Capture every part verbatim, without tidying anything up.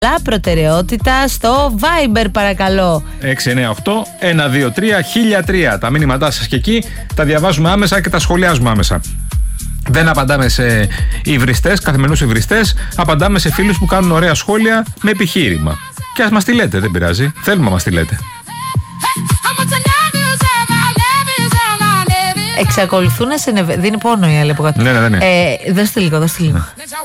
Προτεραιότητα στο Viber, παρακαλώ. έξι εννιά οκτώ ένα δύο τρία χίλια τρία. Τα μήνυματά σας και εκεί τα διαβάζουμε άμεσα και τα σχολιάζουμε άμεσα. Δεν απαντάμε σε υβριστές, καθημερινούς υβριστές. Απαντάμε σε φίλους που κάνουν ωραία σχόλια με επιχείρημα. Και ας μας τη λέτε, δεν πειράζει. Θέλουμε να μας τη λέτε. Εξακολουθούν να σε νευ... Δίνει πόνο η άλλη από κάτω. Ναι, ναι, ναι. Ε, δώστε λίγο, δώστε λίγο.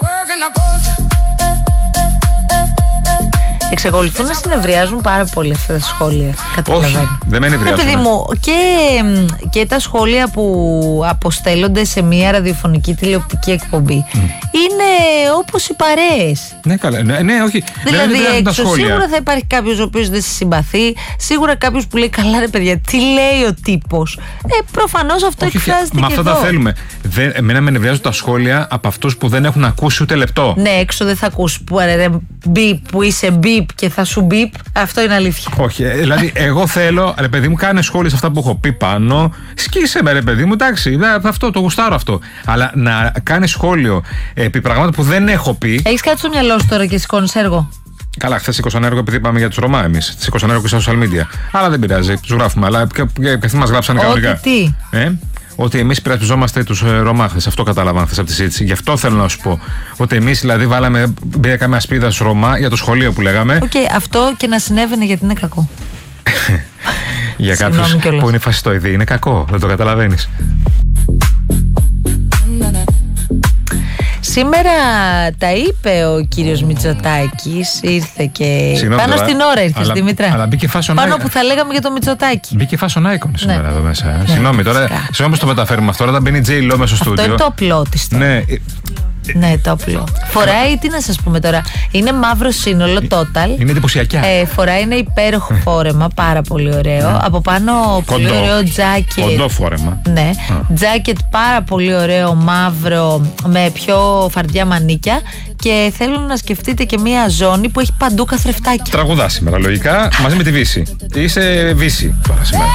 Εξακολουθούν να συνευριάζουν πάρα πολύ αυτά τα σχόλια. Όχι, δεν με ενευριάζουν. Παιδί μου, και, και τα σχόλια που αποστέλλονται σε μια ραδιοφωνική τηλεοπτική εκπομπή mm. είναι όπως οι παρέες. Ναι, καλά. Ναι, ναι, όχι. Δηλαδή, δεν έξω τα σίγουρα θα υπάρχει κάποιος ο οποίος δεν σε συμπαθεί. Σίγουρα κάποιος που λέει, καλά ρε παιδιά, τι λέει ο τύπος. Ε, προφανώς αυτό όχι, εκφράζεται. Μα και αυτά εδώ. τα θέλουμε. Δεν, εμένα με ενευριάζουν τα σχόλια από αυτούς που δεν έχουν ακούσει ούτε λεπτό. Ναι, έξω δεν θα ακούσει που, ρε, μπιπ, που είσαι μπιπ και θα σου μπιπ. Αυτό είναι αλήθεια. Όχι, δηλαδή εγώ θέλω, ρε παιδί μου, κάνε σχόλια σε αυτά που έχω πει πάνω. Σκίσε με, ρε παιδί μου, εντάξει, αυτό το γουστάρω αυτό. Αλλά να κάνει σχόλιο επί πραγμάτων που δεν έχω πει. Έχεις κάτι στο μυαλό σου τώρα και σηκώνεις έργο? Καλά, χθες σήκωσαν έργο επειδή είπαμε για τους Ρωμά εμείς. Σήκωσαν έργο και στα social media. Αλλά δεν πειράζει, τους γράφουμε. Αλλά και αυτοί μας γράψανε κανονικά. Ότι τι? Ε? Ότι εμείς υπερασπιζόμαστε τους Ρωμά χθες. Αυτό κατάλαβα χθες από τη συζήτηση. Γι' αυτό θέλω να σου πω. Ότι εμείς δηλαδή βάλαμε, μπήκαμε ασπίδα στους Ρωμά για το σχολείο που λέγαμε. Οκ, okay, αυτό και να συνέβαινε γιατί είναι κακό. Για κάποιους που είναι φασιστοειδή είναι κακό, δεν το καταλαβαίνεις. Σήμερα τα είπε ο κύριος Μητσοτάκης, ήρθε και. Συγγνώμη, πάνω τώρα, στην ώρα ήρθε, αλλά, Δημήτρα. Αλλά μπήκε fashion πάνω icon. που θα λέγαμε για το Μητσοτάκη. Μπήκε fashion icon σήμερα ναι. εδώ μέσα. Ναι, συγγνώμη τώρα, συγγνώμη που το μεταφέρουμε αυτό. Όταν μπαίνει η J Lo μέσα στο στούντιο. Αυτό είναι το απλό της τώρα. Ναι. Ναι, το απλό. Φοράει, τι να σας πούμε τώρα, είναι μαύρο σύνολο, total. Είναι εντυπωσιακά. Ε, φοράει ένα υπέροχο φόρεμα, πάρα πολύ ωραίο. Ναι. Από πάνω πολύ κοντό. ωραίο τζάκετ. Κοντό φόρεμα. Ναι, τζάκετ πάρα πολύ ωραίο, μαύρο, με πιο φαρδιά μανίκια. Και θέλω να σκεφτείτε και μία ζώνη που έχει παντού καθρεφτάκια. Τραγουδά σήμερα, λογικά, μαζί με τη Βύση. Είσαι Βύση τώρα σήμερα.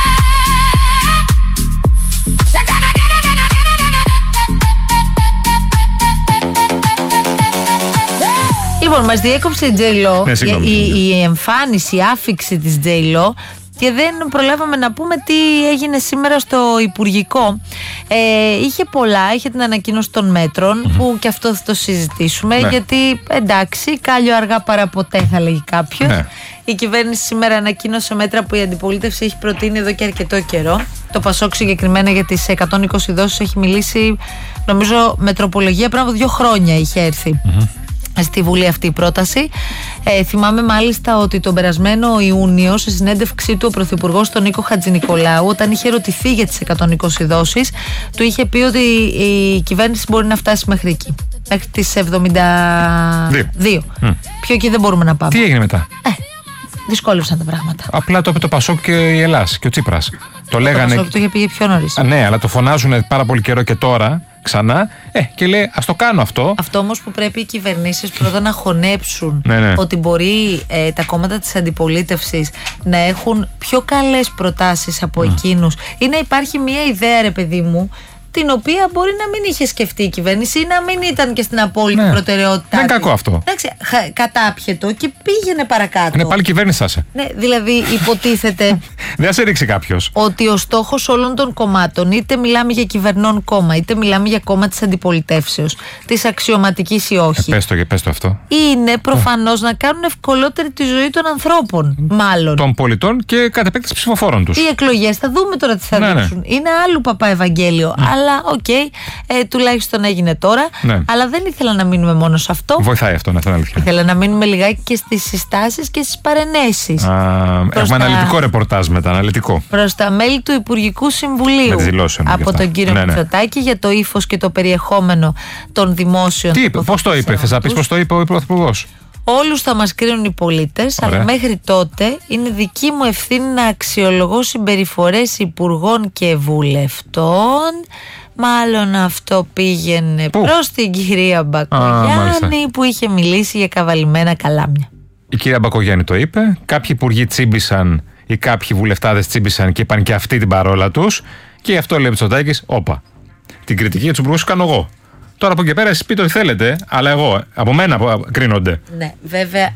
Λοιπόν, μας διέκοψε η J Lo, ναι, η, η, η εμφάνιση, η άφιξη της J Lo, και δεν προλάβαμε να πούμε τι έγινε σήμερα στο Υπουργικό. Ε, είχε πολλά, είχε την ανακοίνωση των μέτρων, mm-hmm. που και αυτό θα το συζητήσουμε, ναι. γιατί εντάξει, κάλιο αργά παρά ποτέ θα λέγει κάποιος. Ναι. Η κυβέρνηση σήμερα ανακοίνωσε μέτρα που η αντιπολίτευση έχει προτείνει εδώ και αρκετό καιρό. Το Πασόκ συγκεκριμένα για τις εκατόν είκοσι δόσεις έχει μιλήσει, νομίζω με τροπολογία πριν από δύο χρόνια είχε έρθει. Mm-hmm. Στη Βουλή αυτή η πρόταση. Ε, θυμάμαι μάλιστα ότι τον περασμένο Ιούνιο, σε συνέντευξή του ο Πρωθυπουργός τον Νίκο Χατζηνικολάου, όταν είχε ερωτηθεί για τις εκατόν είκοσι δόσεις, του είχε πει ότι η κυβέρνηση μπορεί να φτάσει μέχρι εκεί. Μέχρι τις εβδομήντα δύο. Mm. Πιο εκεί δεν μπορούμε να πάμε. Τι έγινε μετά? Ε, δυσκόλευσαν τα πράγματα. Απλά το είπε το Πασόκ και η Ελλάς και ο Τσίπρας. Το λέγανε. Το Πασόκ το είχε πει πιο νωρίς. Α, ναι, αλλά το φωνάζουν πάρα πολύ καιρό και τώρα. Ξανά, ε, και λέει ας το κάνω αυτό. Αυτό όμως που πρέπει οι κυβερνήσεις πρώτα να χωνέψουν, ναι, ναι. ότι μπορεί ε, τα κόμματα της αντιπολίτευσης να έχουν πιο καλές προτάσεις από mm. εκείνους, ή να υπάρχει μια ιδέα, ρε παιδί μου, την οποία μπορεί να μην είχε σκεφτεί η κυβέρνηση ή να μην ήταν και στην απόλυτη ναι. προτεραιότητά. Δεν είναι κακό αυτό. Εντάξει, κατάπιετο και πήγαινε παρακάτω. Ναι, πάλι κυβέρνηση άσε. Ναι, δηλαδή υποτίθεται. Δεν σε ρίξει κάποιος. Ότι ο στόχος όλων των κομμάτων, είτε μιλάμε για κυβερνών κόμμα, είτε μιλάμε για κόμμα της αντιπολιτεύσεως, της αξιωματικής ή όχι. Ε, πες το και πες το αυτό. Είναι προφανώς να κάνουν ευκολότερη τη ζωή των ανθρώπων, μάλλον. Των πολιτών και κατ' επέκταση ψηφοφόρων τους. Οι εκλογές, θα δούμε τώρα τι θα ναι, δείξουν. Ναι. Είναι άλλου παπά Ευαγγέλιο. Mm. Αλλά οκ, okay, ε, τουλάχιστον έγινε τώρα. Ναι. Αλλά δεν ήθελα να μείνουμε μόνο σε αυτό. Βοηθάει αυτό, να είναι αλήθεια. Ήθελα να μείνουμε λιγάκι και στις συστάσεις και στις παρενέσεις. Έχουμε τα... αναλυτικό ρεπορτάζ μετά, αναλυτικό. Προς τα μέλη του Υπουργικού Συμβουλίου. Από τον κύριο ναι, Μητσοτάκη ναι. για το ύφος και το περιεχόμενο των δημόσιων. Τι είπε, πώς το είπε, θες να πεις πώς το είπε ο Πρωθυπουργός? Όλους θα μας κρίνουν οι πολίτες, αλλά μέχρι τότε είναι δική μου ευθύνη να αξιολογώ συμπεριφορές υπουργών και βουλευτών. Μάλλον αυτό πήγαινε Πού? προς την κυρία Μπακογιάννη Α, που είχε μιλήσει για καβαλημένα καλάμια. Η κυρία Μπακογιάννη το είπε, κάποιοι υπουργοί τσίμπησαν ή κάποιοι βουλευτάδες τσίμπησαν και είπαν και αυτή την παρόλα τους, και γι' αυτό λέει ο Μητσοτάκης, όπα, την κριτική για τους υπουργούς κάνω εγώ. Τώρα από εκεί πέρα εσείς πείτε ό,τι θέλετε, αλλά εγώ, από μένα κρίνονται. Ναι, βέβαια.